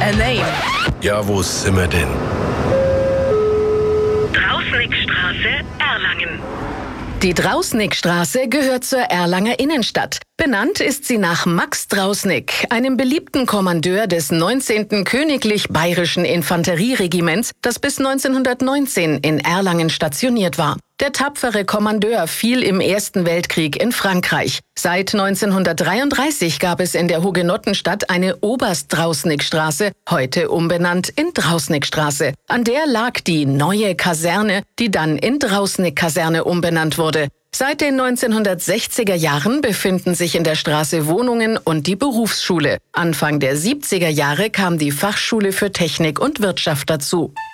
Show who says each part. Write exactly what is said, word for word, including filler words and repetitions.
Speaker 1: A name.
Speaker 2: Ja, wo sind wir denn?
Speaker 3: Drausnickstraße, Erlangen.
Speaker 1: Die Drausnickstraße gehört zur Erlanger Innenstadt. Benannt ist sie nach Max Drausnick, einem beliebten Kommandeur des neunzehnten Königlich Bayerischen Infanterieregiments, das bis neunzehnhundertneunzehn in Erlangen stationiert war. Der tapfere Kommandeur fiel im Ersten Weltkrieg in Frankreich. Seit neunzehnhundertdreiunddreißig gab es in der Hugenottenstadt eine Oberst-Drausnick-Straße, heute umbenannt in Drausnickstraße. An der lag die neue Kaserne, die dann in Drausnick-Kaserne umbenannt wurde. Seit den neunzehnhundertsechziger Jahren befinden sich in der Straße Wohnungen und die Berufsschule. Anfang der siebziger Jahre kam die Fachschule für Technik und Wirtschaft dazu.